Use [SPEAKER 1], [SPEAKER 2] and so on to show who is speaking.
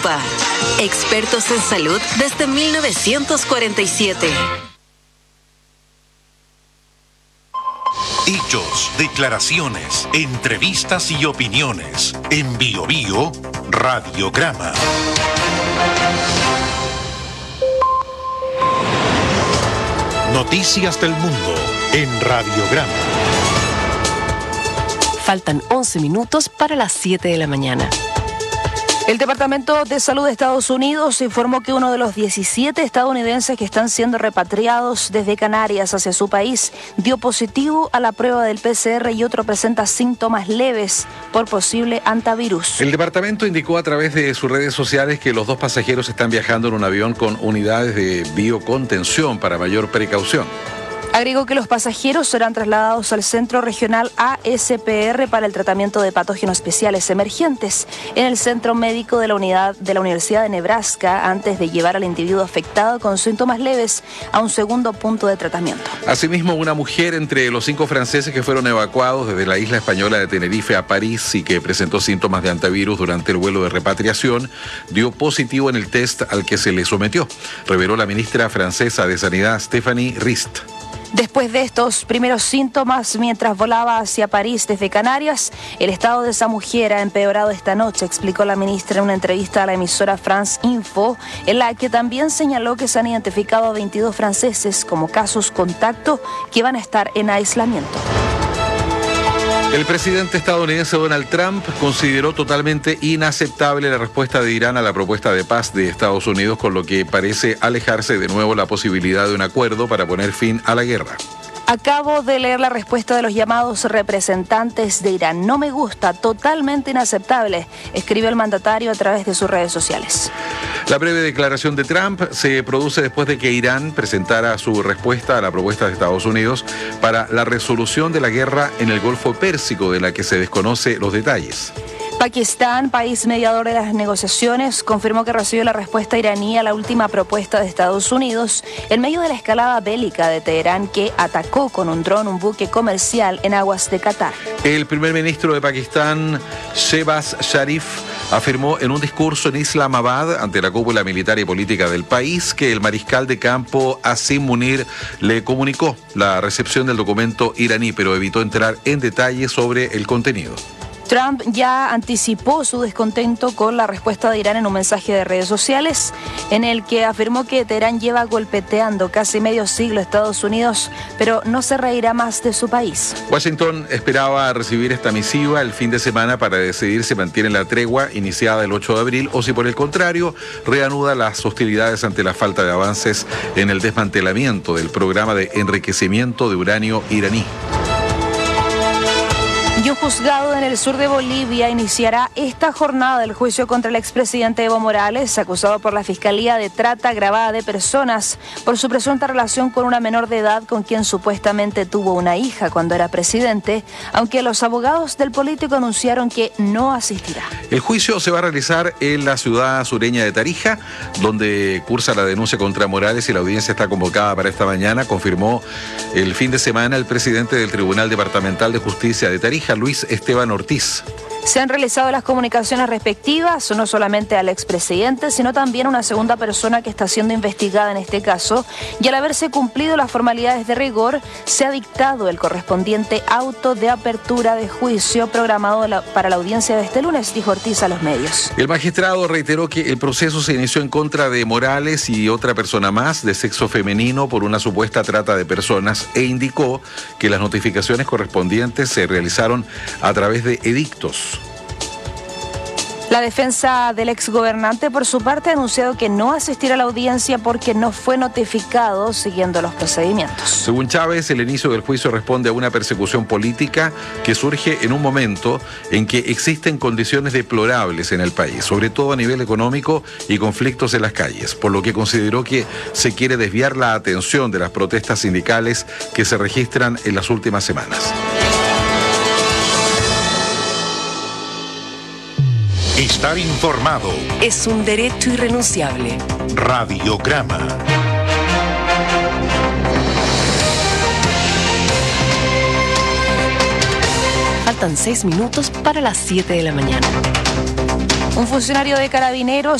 [SPEAKER 1] UPA. Expertos en salud desde 1947.
[SPEAKER 2] Hechos, declaraciones, entrevistas y opiniones. En Bio Bio, Radiograma. Noticias del mundo en Radiograma.
[SPEAKER 3] Faltan 11 minutos para las 7 de la mañana.
[SPEAKER 4] El Departamento de Salud de Estados Unidos informó que uno de los 17 estadounidenses que están siendo repatriados desde Canarias hacia su país dio positivo a la prueba del PCR y otro presenta síntomas leves por posible hantavirus.
[SPEAKER 5] El departamento indicó a través de sus redes sociales que los dos pasajeros están viajando en un avión con unidades de biocontención para mayor precaución.
[SPEAKER 4] Agregó que los pasajeros serán trasladados al Centro Regional ASPR para el tratamiento de patógenos especiales emergentes en el Centro Médico de la Universidad de Nebraska antes de llevar al individuo afectado con síntomas leves a un segundo punto de tratamiento.
[SPEAKER 5] Asimismo, una mujer entre los 5 franceses que fueron evacuados desde la isla española de Tenerife a París y que presentó síntomas de hantavirus durante el vuelo de repatriación dio positivo en el test al que se le sometió, reveló la ministra francesa de Sanidad Stéphanie Rist.
[SPEAKER 4] Después de estos primeros síntomas, mientras volaba hacia París desde Canarias, el estado de esa mujer ha empeorado esta noche, explicó la ministra en una entrevista a la emisora France Info, en la que también señaló que se han identificado a 22 franceses como casos contacto que van a estar en aislamiento.
[SPEAKER 5] El presidente estadounidense Donald Trump consideró totalmente inaceptable la respuesta de Irán a la propuesta de paz de Estados Unidos, con lo que parece alejarse de nuevo la posibilidad de un acuerdo para poner fin a la guerra.
[SPEAKER 4] Acabo de leer la respuesta de los llamados representantes de Irán. No me gusta, totalmente inaceptable, escribió el mandatario a través de sus redes sociales.
[SPEAKER 5] La breve declaración de Trump se produce después de que Irán presentara su respuesta a la propuesta de Estados Unidos para la resolución de la guerra en el Golfo Pérsico, de la que se desconoce los detalles.
[SPEAKER 4] Pakistán, país mediador de las negociaciones, confirmó que recibió la respuesta iraní a la última propuesta de Estados Unidos en medio de la escalada bélica de Teherán, que atacó con un dron un buque comercial en aguas de Qatar.
[SPEAKER 5] El primer ministro de Pakistán, Shehbaz Sharif, afirmó en un discurso en Islamabad ante la cúpula militar y política del país que el mariscal de campo Asim Munir le comunicó la recepción del documento iraní, pero evitó entrar en detalles sobre el contenido.
[SPEAKER 4] Trump ya anticipó su descontento con la respuesta de Irán en un mensaje de redes sociales en el que afirmó que Teherán lleva golpeteando casi medio siglo a Estados Unidos, pero no se reirá más de su país.
[SPEAKER 5] Washington esperaba recibir esta misiva el fin de semana para decidir si mantiene la tregua iniciada el 8 de abril o si por el contrario reanuda las hostilidades ante la falta de avances en el desmantelamiento del programa de enriquecimiento de uranio iraní.
[SPEAKER 4] Y un juzgado en el sur de Bolivia iniciará esta jornada del juicio contra el expresidente Evo Morales, acusado por la Fiscalía de trata agravada de personas por su presunta relación con una menor de edad con quien supuestamente tuvo una hija cuando era presidente, aunque los abogados del político anunciaron que no asistirá.
[SPEAKER 5] El juicio se va a realizar en la ciudad sureña de Tarija, donde cursa la denuncia contra Morales, y la audiencia está convocada para esta mañana, confirmó el fin de semana el presidente del Tribunal Departamental de Justicia de Tarija, Luis Esteban Ortiz.
[SPEAKER 4] Se han realizado las comunicaciones respectivas, no solamente al expresidente, sino también a una segunda persona que está siendo investigada en este caso, y al haberse cumplido las formalidades de rigor, se ha dictado el correspondiente auto de apertura de juicio programado para la audiencia de este lunes, dijo Ortiz a los medios.
[SPEAKER 5] El magistrado reiteró que el proceso se inició en contra de Morales y otra persona más de sexo femenino por una supuesta trata de personas, e indicó que las notificaciones correspondientes se realizaron a través de edictos.
[SPEAKER 4] La defensa del exgobernante, por su parte, ha anunciado que no asistirá a la audiencia porque no fue notificado siguiendo los procedimientos.
[SPEAKER 5] Según Chávez, el inicio del juicio responde a una persecución política que surge en un momento en que existen condiciones deplorables en el país, sobre todo a nivel económico y conflictos en las calles, por lo que consideró que se quiere desviar la atención de las protestas sindicales que se registran en las últimas semanas.
[SPEAKER 2] Estar informado
[SPEAKER 3] es un derecho irrenunciable.
[SPEAKER 2] Radiograma.
[SPEAKER 3] Faltan 6 minutos para las 7 de la mañana.
[SPEAKER 4] Un funcionario de Carabineros